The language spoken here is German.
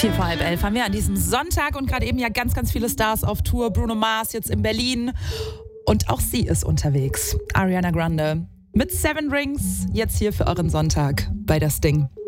10:45 haben wir an diesem Sonntag und gerade eben ja ganz, ganz viele Stars auf Tour. Bruno Mars jetzt in Berlin und auch sie ist unterwegs. Ariana Grande mit 7 Rings, jetzt hier für euren Sonntag bei Das Ding.